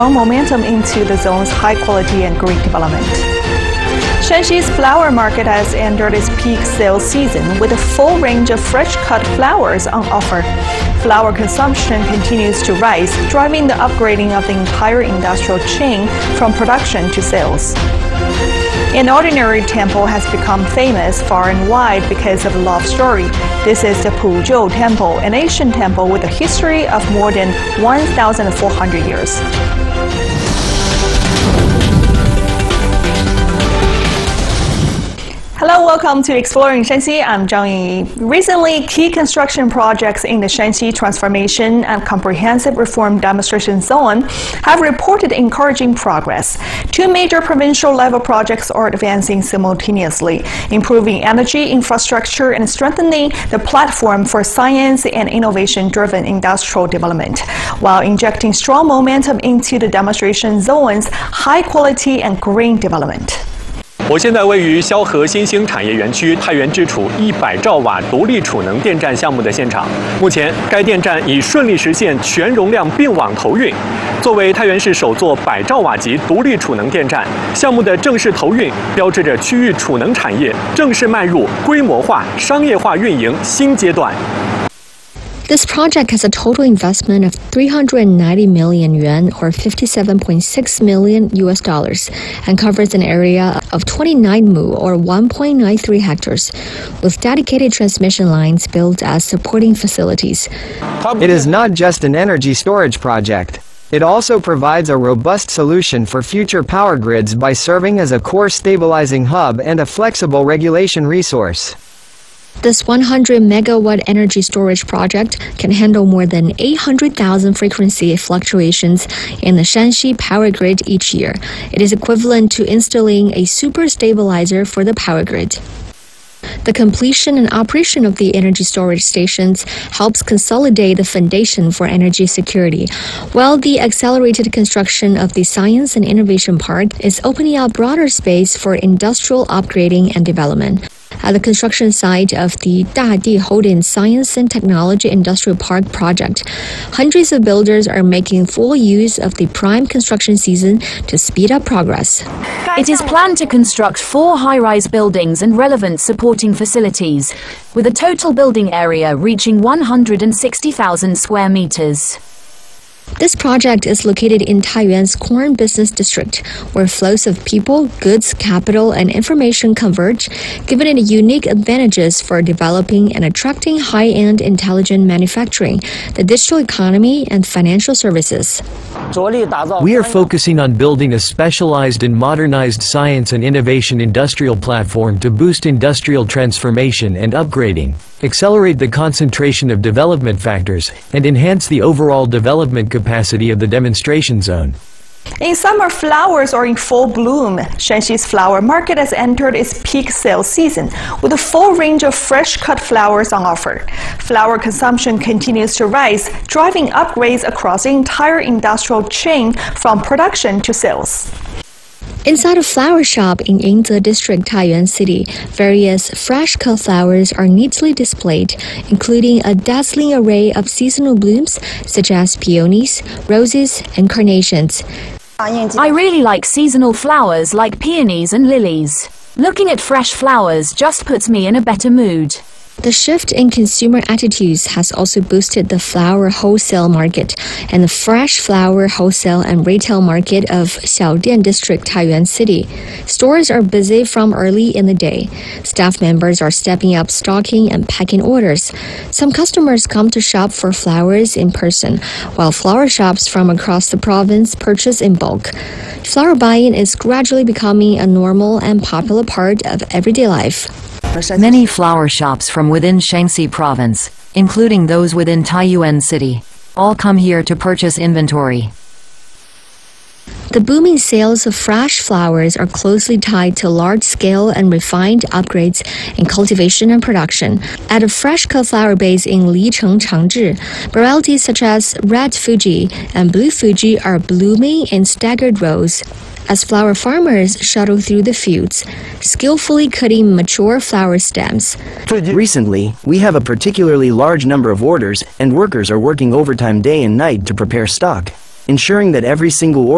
momentum into the zone's high quality and green development. Shanxi's flower market has entered its peak sales season with a full range of fresh cut flowers on offer. Flower consumption continues to rise, driving the upgrading of the entire industrial chain from production to sales. An ordinary temple has become famous far and wide because of a love story. This is the Puzhou Temple, an ancient temple with a history of more than 1,400 years. Hello, welcome to Exploring Shanxi. I'm Zhang Yingyi. Recently, key construction projects in the Shanxi Transformation and Comprehensive Reform Demonstration Zone have reported encouraging progress. Two major provincial-level projects are advancing simultaneously, improving energy infrastructure and strengthening the platform for science and innovation-driven industrial development, while injecting strong momentum into the demonstration zone's high-quality and green development. 我现在位于萧河新兴产业园区太原之储100兆瓦独立储能电站项目的现场。目前，该电站已顺利实现全容量并网投运。作为太原市首座100兆瓦级独立储能电站，项目的正式投运，标志着区域储能产业正式迈入规模化、商业化运营新阶段。 This project has a total investment of 390 million yuan or 57.6 million US dollars and covers an area of 29 mu or 1.93 hectares with dedicated transmission lines built as supporting facilities. It is not just an energy storage project. It also provides a robust solution for future power grids by serving as a core stabilizing hub and a flexible regulation resource. This 100 megawatt energy storage project can handle more than 800,000 frequency fluctuations in the Shanxi power grid each year. It is equivalent to installing a super stabilizer for the power grid. The completion and operation of the energy storage stations helps consolidate the foundation for energy security, while the accelerated construction of the Science and Innovation Park is opening up broader space for industrial upgrading and development. At the construction site of the Dadi Holding Science and Technology Industrial Park project, hundreds of builders are making full use of the prime construction season to speed up progress. It is planned to construct 4 high-rise buildings and relevant supporting facilities, with a total building area reaching 160,000 square meters. This project is located in Taiyuan's Corn Business District, where flows of people, goods, capital, and information converge, giving it unique advantages for developing and attracting high-end intelligent manufacturing, the digital economy, and financial services. We are focusing on building a specialized and modernized science and innovation industrial platform to boost industrial transformation and upgrading, accelerate the concentration of development factors, and enhance the overall development capacity of the demonstration zone. In summer, flowers are in full bloom. Shanxi's flower market has entered its peak sales season with a full range of fresh-cut flowers on offer. Flower consumption continues to rise, driving upgrades across the entire industrial chain from production to sales. Inside a flower shop in Yingze District, Taiyuan City, various fresh-cut flowers are neatly displayed, including a dazzling array of seasonal blooms such as peonies, roses, and carnations. I really like seasonal flowers like peonies and lilies. Looking at fresh flowers just puts me in a better mood. The shift in consumer attitudes has also boosted the flower wholesale market and the fresh flower wholesale and retail market of Xiaodian District, Taiyuan City. Stores are busy from early in the day. Staff members are stepping up stocking and packing orders. Some customers come to shop for flowers in person, while flower shops from across the province purchase in bulk. Flower buying is gradually becoming a normal and popular part of everyday life. Many flower shops from within Shanxi province, including those within Taiyuan City, all come here to purchase inventory. The booming sales of fresh flowers are closely tied to large-scale and refined upgrades in cultivation and production. At a fresh-cut flower base in Licheng Changzhi, varieties such as Red Fuji and Blue Fuji are blooming in staggered rows. As flower farmers shuttle through the fields, skillfully cutting mature flower stems. Recently, we have a particularly large number of orders, and workers are working overtime day and night to prepare stock, ensuring that every single order